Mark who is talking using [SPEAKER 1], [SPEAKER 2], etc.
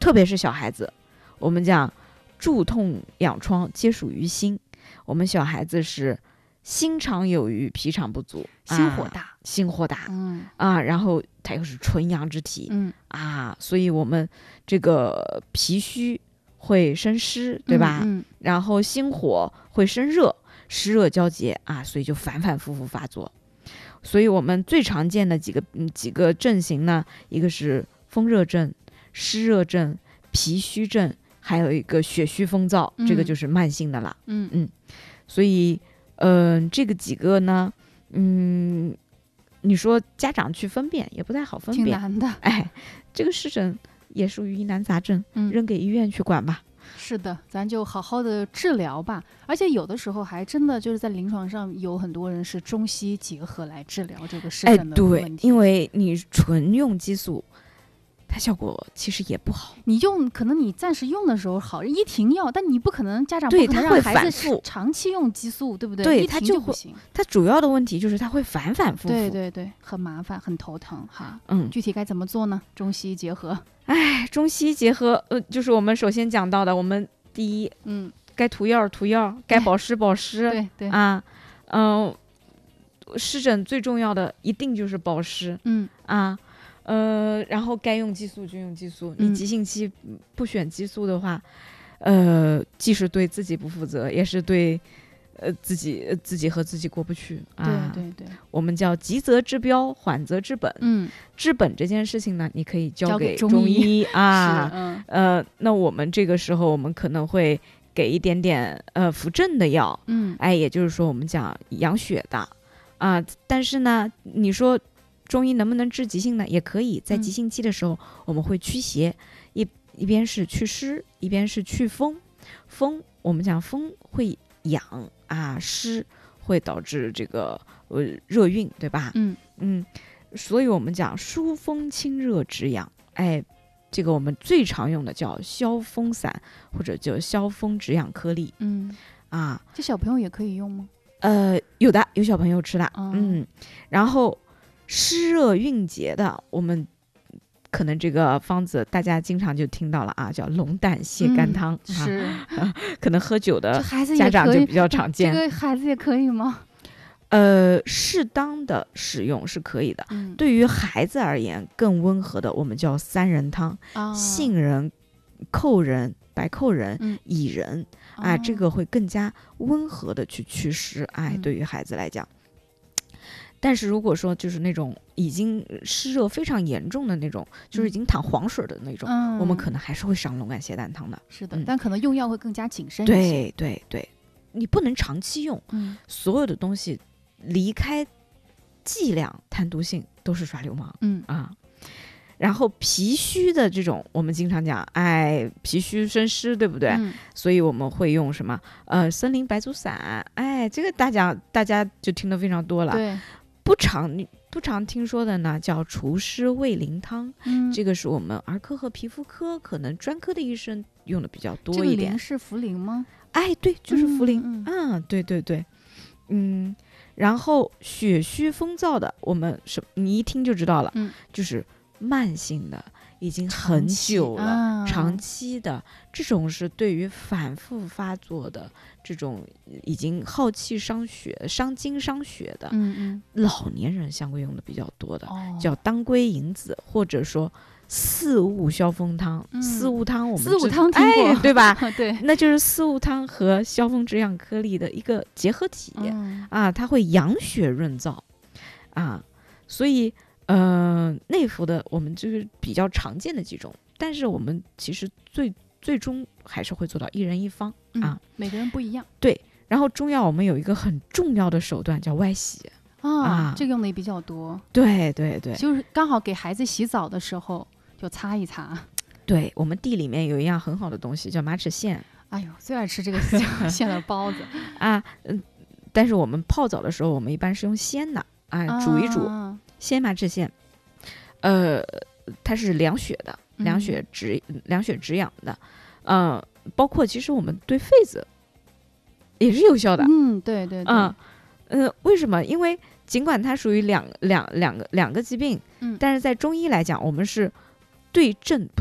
[SPEAKER 1] 特别是小孩子，我们讲蛀痛养疮皆属于心，我们小孩子是心肠有余脾肠不足，
[SPEAKER 2] 心火大，
[SPEAKER 1] 心火大，然后它又是纯阳之体，所以我们这个脾虚会生湿，对吧？然后心火会生热，湿热交结所以就反反复复发作。所以我们最常见的几个症型呢，一个是风热症、湿热症、脾虚症，还有一个血虚风燥，这个就是慢性的了。所以这个几个呢，你说家长去分辨也不太好分辨，
[SPEAKER 2] 挺难的。
[SPEAKER 1] 这个湿疹也属于疑难杂症，扔给医院去管吧。
[SPEAKER 2] 是的，咱就好好的治疗吧。而且有的时候还真的就是在临床上有很多人是中西结合来治疗这个湿疹的问题。
[SPEAKER 1] 对，因为你纯用激素，它效果其实也不好。
[SPEAKER 2] 你可能你暂时用的时候好，一停药，但你不可能，家长不可能让孩子长期用激素，对不对？
[SPEAKER 1] 对，
[SPEAKER 2] 一停就不行。
[SPEAKER 1] 它主要的问题就是它会反反复复。
[SPEAKER 2] 对对对，很麻烦，很头疼哈。具体该怎么做呢？中西医结合。
[SPEAKER 1] 中西医结合，就是我们首先讲到的，我们第一，该涂药涂药，该保湿保湿。
[SPEAKER 2] 对对
[SPEAKER 1] 湿疹最重要的一定就是保湿。然后该用激素就用激素。你急性期不选激素的话，既是对自己不负责，也是对自己和自己过不去。
[SPEAKER 2] 对，
[SPEAKER 1] 我们叫急则治标，缓则治本。治本这件事情呢，你可以交给中医那我们这个时候我们可能会给一点点扶正的药。也就是说我们讲养血的但是呢，你说中医能不能治急性呢？也可以，在急性期的时候，我们会驱邪，一边是祛湿，一边是祛风。风，我们讲风会养湿会导致这个热运，对吧？所以我们讲疏风清热止痒。这个我们最常用的叫消风散，或者叫消风止痒颗粒。
[SPEAKER 2] 这小朋友也可以用吗？
[SPEAKER 1] 有的，有小朋友吃的。然后湿热运结的，我们可能这个方子大家经常就听到了叫龙胆泻肝汤。
[SPEAKER 2] 是
[SPEAKER 1] 可能喝酒的家长就比较常见。
[SPEAKER 2] 这个孩子也可以吗？
[SPEAKER 1] 适当的使用是可以的。对于孩子而言，更温和的我们叫三仁汤，杏仁、蔻仁、白蔻仁、薏仁这个会更加温和的去祛湿。对于孩子来讲。但是如果说就是那种已经湿热非常严重的那种，就是已经淌黄水的那种，我们可能还是会上龙胆泻胆汤的。
[SPEAKER 2] 是的，但可能用药会更加谨慎一些。
[SPEAKER 1] 对，你不能长期用。所有的东西离开剂量贪毒性都是耍流氓。然后脾虚的这种，我们经常讲脾虚生湿，对不对？所以我们会用什么森林白术散。这个大家就听得非常多了。
[SPEAKER 2] 对，
[SPEAKER 1] 不常听说的呢，叫除湿胃灵汤。这个是我们儿科和皮肤科可能专科的医生用的比较多一点。
[SPEAKER 2] 这个灵是茯苓吗？
[SPEAKER 1] 对，就是茯苓。对。然后血虚风燥的，我们你一听就知道了。就是慢性的，已经很久了，长期的，这种是对于反复发作的这种已经耗气伤血、伤筋伤血的，老年人相对用的比较多的，叫当归银子，或者说四物消风汤。四物汤我们
[SPEAKER 2] 四物汤听过，
[SPEAKER 1] 对吧？
[SPEAKER 2] 对，
[SPEAKER 1] 那就是四物汤和消风止痒颗粒的一个结合体。它会养血润燥所以内服的我们就是比较常见的几种，但是我们其实最终还是会做到一人一方。
[SPEAKER 2] 每个人不一样。
[SPEAKER 1] 对，然后中药我们有一个很重要的手段叫外洗。
[SPEAKER 2] 这个用的也比较多。
[SPEAKER 1] 对，
[SPEAKER 2] 就是刚好给孩子洗澡的时候就擦一擦。
[SPEAKER 1] 对，我们地里面有一样很好的东西叫马齿苋。
[SPEAKER 2] 最爱吃这个馅的包子
[SPEAKER 1] 但是我们泡澡的时候，我们一般是用鲜的煮一煮。鲜马齿苋，它是凉血的，凉血止痒的。包括其实我们对痱子也是有效的。
[SPEAKER 2] 对。
[SPEAKER 1] 为什么？因为尽管它属于两个疾病，但是在中医来讲，我们是对症